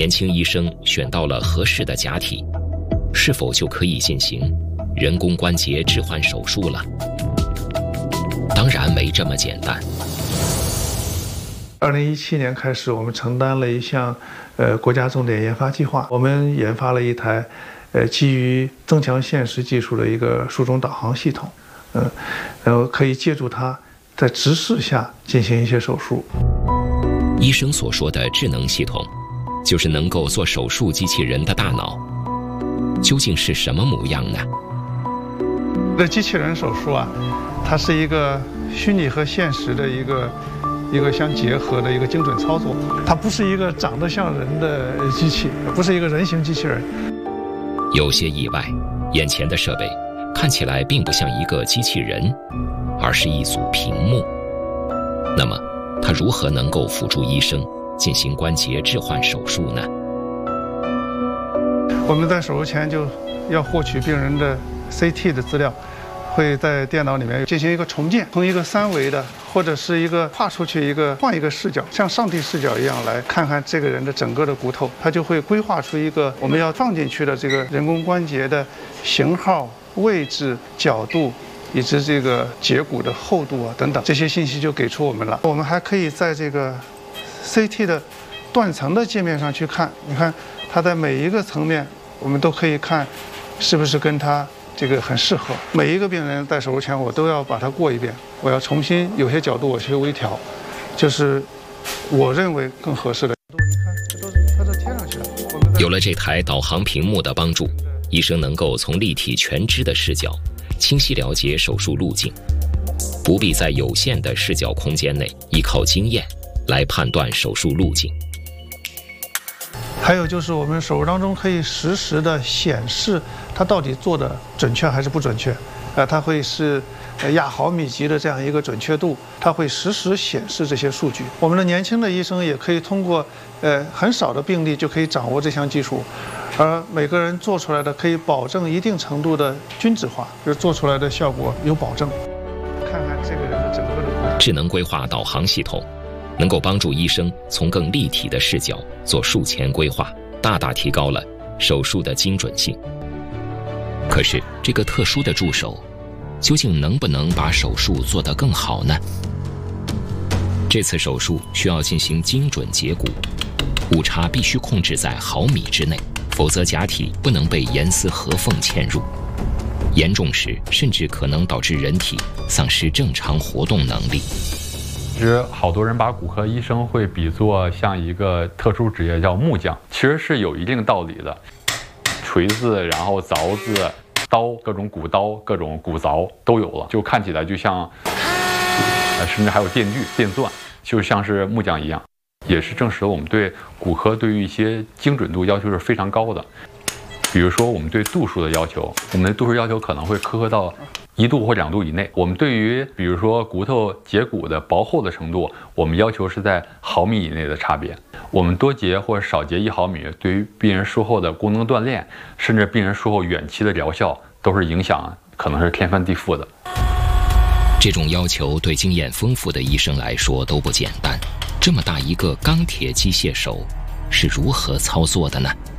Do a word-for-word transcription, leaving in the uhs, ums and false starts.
年轻医生选到了合适的假体，是否就可以进行人工关节置换手术了？当然没这么简单。 二零一七年开始，我们承担了一项呃国家重点研发计划，我们研发了一台呃基于增强现实技术的一个术中导航系统，嗯、呃，然后可以借助它在直视下进行一些手术。 医生所说的智能系统，就是能够做手术机器人的大脑，究竟是什么模样呢？ 这机器人手术啊，它是一个虚拟和现实的一个一个相结合的一个精准操作，它不是一个长得像人的机器，不是一个人形机器人。 有些意外，眼前的设备看起来并不像一个机器人，而是一组屏幕。那么，它如何能够辅助医生进行关节置换手术呢？ 我们在手术前就要获取病人的 C T 的资料，会在电脑里面进行一个重建，从一个三维的或者是一个跨出去一个换一个视角，像上帝视角一样来看看这个人的整个的骨头，它就会规划出一个我们要放进去的这个人工关节的型号、位置、角度，以及这个节骨的厚度啊等等，这些信息就给出我们了。我们还可以在这个 C T 的断层的界面上去看，你看它在每一个层面，我们都可以看是不是跟它这个很适合。每一个病人在手术前，我都要把它过一遍，我要重新有些角度我去微调，就是我认为更合适的。你看，这都是它都贴上去了。 有了这台导航屏幕的帮助，医生能够从立体全知的视角清晰了解手术路径，不必在有限的视角空间内依靠经验来判断手术路径。 还有就是我们手术当中可以实时的显示它到底做的准确还是不准确，呃，它会是亚毫米级的这样一个准确度，它会实时显示这些数据。我们的年轻的医生也可以通过呃很少的病例就可以掌握这项技术，而每个人做出来的可以保证一定程度的均质化，就是做出来的效果有保证。看看这个人的整个的智能规划导航系统能够帮助医生从更立体的视角做术前规划，大大提高了手术的精准性。可是，这个特殊的助手究竟能不能把手术做得更好呢？这次手术需要进行精准截骨，误差必须控制在毫米之内，否则假体不能被严丝合缝嵌入，严重时甚至可能导致人体丧失正常活动能力。 其实好多人把骨科医生会比作像一个特殊职业叫木匠，其实是有一定道理的。锤子，然后凿子、刀，各种骨刀、各种骨凿都有了，就看起来就像，呃，甚至还有电锯、电钻，就像是木匠一样。也是证实了我们对骨科对于一些精准度要求是非常高的。比如说我们对度数的要求，我们的度数要求可能会苛刻到一度或两度以内。我们对于比如说骨头截骨的薄厚的程度，我们要求是在毫米以内的差别。我们多截或者少截一毫米，对于病人术后的功能锻炼，甚至病人术后远期的疗效，都是影响可能是天翻地覆的。 这种要求对经验丰富的医生来说都不简单。这么大一个钢铁机械手是如何操作的呢？